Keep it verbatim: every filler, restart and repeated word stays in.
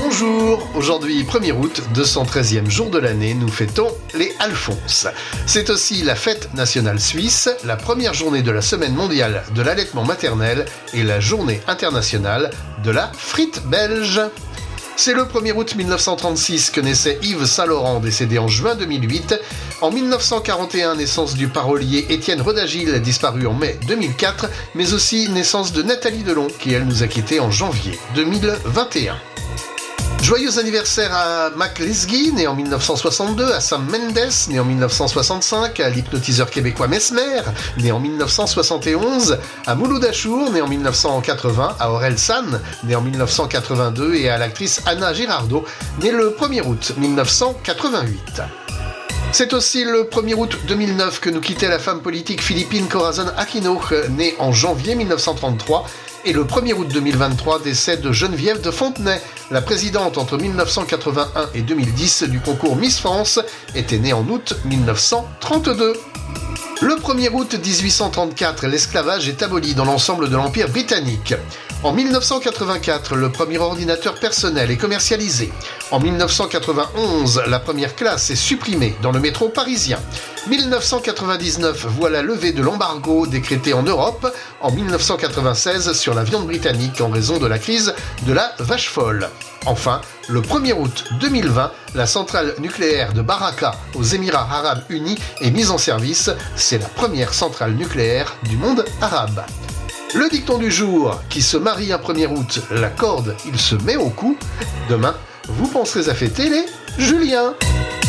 Bonjour, aujourd'hui premier août, deux cent treizième jour de l'année, nous fêtons les Alphonses. C'est aussi la fête nationale suisse, la première journée de la semaine mondiale de l'allaitement maternel et la journée internationale de la frite belge. C'est le premier août mille neuf cent trente-six que naissait Yves Saint-Laurent, décédé en juin deux mille huit. En mille neuf cent quarante et un, naissance du parolier Étienne Rodagil, disparu en mai deux mille quatre, mais aussi naissance de Nathalie Delon, qui elle nous a quittés en janvier deux mille vingt et un. Joyeux anniversaire à Mac Lesguy, né en mille neuf cent soixante-deux, à Sam Mendes, né en mille neuf cent soixante-cinq, à l'hypnotiseur québécois Mesmer, né en mille neuf cent soixante et onze, à Mouloud Achour, né en mille neuf cent quatre-vingts, à Aurel San, né en mille neuf cent quatre-vingt-deux, et à l'actrice Anna Girardot, née le premier août mille neuf cent quatre-vingt-huit. C'est aussi le premier août deux mille neuf que nous quittait la femme politique philippine Corazon Aquino, née en janvier mille neuf cent trente-trois, et le premier août deux mille vingt-trois, décès de Geneviève de Fontenay. La présidente entre mille neuf cent quatre-vingt-un et deux mille dix du concours Miss France était née en août mille neuf cent trente-deux. Le premier août dix-huit cent trente-quatre, l'esclavage est aboli dans l'ensemble de l'Empire britannique. En mille neuf cent quatre-vingt-quatre, le premier ordinateur personnel est commercialisé. En mille neuf cent quatre-vingt-onze, la première classe est supprimée dans le métro parisien. mille neuf cent quatre-vingt-dix-neuf voit la levée de l'embargo décrété en Europe en mille neuf cent quatre-vingt-seize sur la viande britannique en raison de la crise de la vache folle. Enfin, le premier août deux mille vingt, la centrale nucléaire de Baraka aux Émirats arabes unis est mise en service. C'est la première centrale nucléaire du monde arabe. Le dicton du jour, qui se marie un premier août, la corde, il se met au cou. Demain, vous penserez à fêter les Juliens.